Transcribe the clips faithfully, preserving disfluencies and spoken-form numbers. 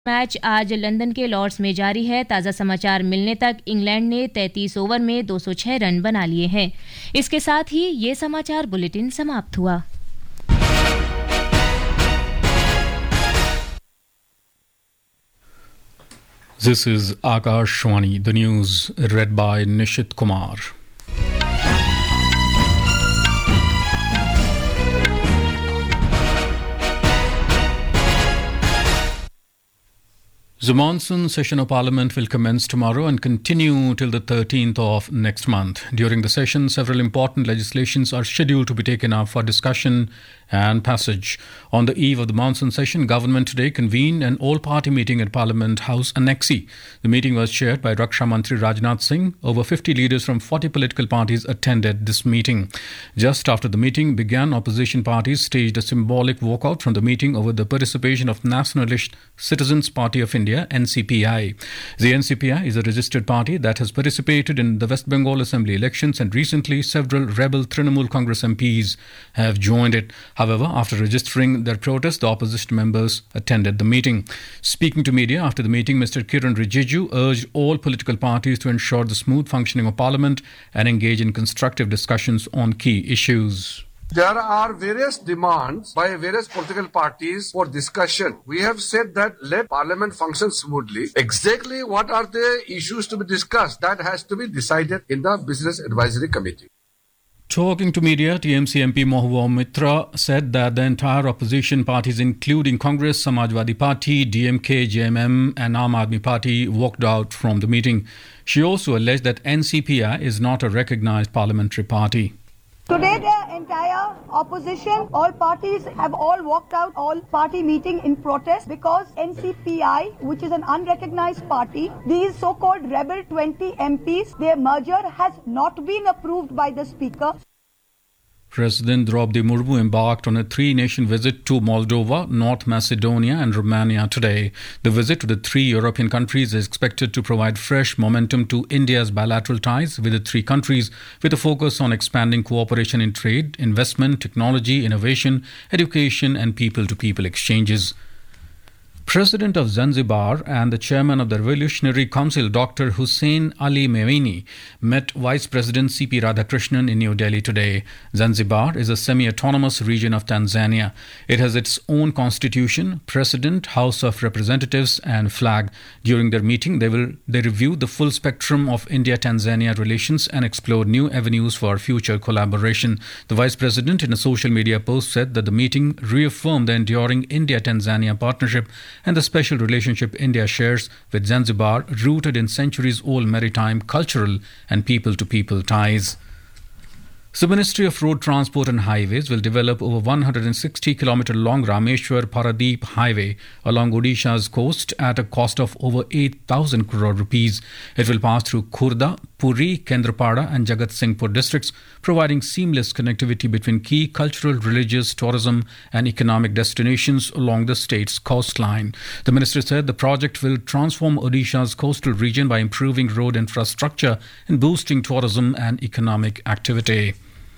Match आज London के Lord's में जारी है। ताज़ा समाचार मिलने तक इंग्लैंड ने तैंतीस ओवर में दो सौ छह रन बना लिए हैं। इसके साथ ही ये समाचार बुलेटिन समाप्त हुआ। This is Akashwani, the news read by Nishit Kumar. The monsoon session of Parliament will commence tomorrow and continue till the thirteenth of next month. During the session, several important legislations are scheduled to be taken up for discussion and passage. On the eve of the monsoon session, government today convened an all-party meeting at Parliament House Annexi. The meeting was chaired by Raksha Mantri Rajnath Singh. Over fifty leaders from forty political parties attended this meeting. Just after the meeting began, opposition parties staged a symbolic walkout from the meeting over the participation of Nationalist Citizens Party of India, N C P I. The N C P I is a registered party that has participated in the West Bengal Assembly elections, and recently several rebel Trinamool Congress M Ps have joined it. However, after registering their protest, the opposition members attended the meeting. Speaking to media after the meeting, Mister Kiran Rijiju urged all political parties to ensure the smooth functioning of Parliament and engage in constructive discussions on key issues. There are various demands by various political parties for discussion. We have said that let Parliament function smoothly. Exactly what are the issues to be discussed? That has to be decided in the Business Advisory Committee. Talking to media, T M C M P Mahbooba Mitra said that the entire opposition parties, including Congress, Samajwadi Party, D M K, J M M and Aam Aadmi Party, walked out from the meeting. She also alleged that N C P I is not a recognised parliamentary party. Today the entire opposition, all parties have all walked out, all party meeting in protest because N C P I, which is an unrecognized party, these so-called rebel twenty M Ps, their merger has not been approved by the Speaker. President Draupadi Murmu embarked on a three-nation visit to Moldova, North Macedonia and Romania today. The visit to the three European countries is expected to provide fresh momentum to India's bilateral ties with the three countries, with a focus on expanding cooperation in trade, investment, technology, innovation, education and people-to-people exchanges. President of Zanzibar and the chairman of the Revolutionary Council, Doctor Hussein Ali Mewini, met Vice President C P Radhakrishnan in New Delhi today. Zanzibar is a semi-autonomous region of Tanzania. It has its own constitution, president, House of Representatives and flag. During their meeting, they will they reviewed the full spectrum of India-Tanzania relations and explored new avenues for future collaboration. The Vice President, in a social media post, said that the meeting reaffirmed the enduring India-Tanzania partnership and the special relationship India shares with Zanzibar, rooted in centuries-old maritime, cultural and people-to-people ties. The Ministry of Road Transport and Highways will develop over one hundred sixty kilometre long Rameshwar-Paradeep Highway along Odisha's coast at a cost of over eight thousand crore rupees. It will pass through Khurda, Puri, Kendrapada and Jagat Singhpur districts, providing seamless connectivity between key cultural, religious, tourism and economic destinations along the state's coastline. The minister said the project will transform Odisha's coastal region by improving road infrastructure and boosting tourism and economic activity.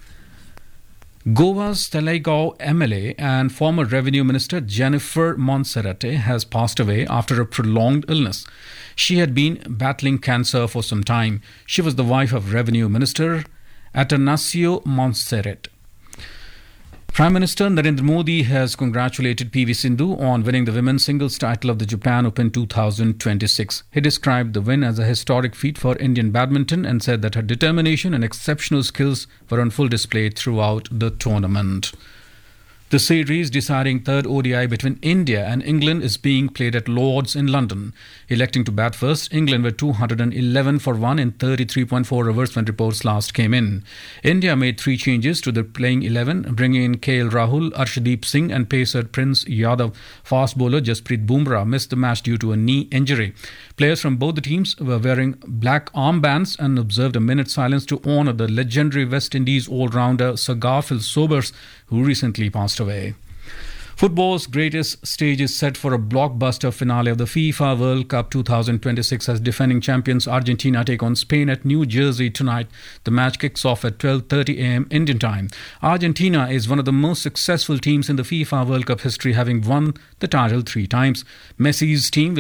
Goa's Taleigao M L A and former Revenue Minister Jennifer Monserrate has passed away after a prolonged illness. She had been battling cancer for some time. She was the wife of Revenue Minister Atanasio Monserrate. Prime Minister Narendra Modi has congratulated P V Sindhu on winning the women's singles title of the Japan Open two thousand twenty-six. He described the win as a historic feat for Indian badminton and said that her determination and exceptional skills were on full display throughout the tournament. The series deciding third O D I between India and England is being played at Lord's in London. Electing to bat first, England were two hundred eleven for one in thirty-three point four overs when reports last came in. India made three changes to the playing eleven, bringing in K L Rahul, Arshdeep Singh and pacer Prince Yadav. Fast bowler Jasprit Bumrah missed the match due to a knee injury. Players from both the teams were wearing black armbands and observed a minute's silence to honour the legendary West Indies all-rounder Sir Garfield Sobers, who recently passed away. Football's greatest stage is set for a blockbuster finale of the FIFA World Cup twenty twenty-six as defending champions Argentina take on Spain at New Jersey tonight. The match kicks off at twelve thirty a.m. Indian time. Argentina is one of the most successful teams in the FIFA World Cup history, having won the title three times. Messi's team will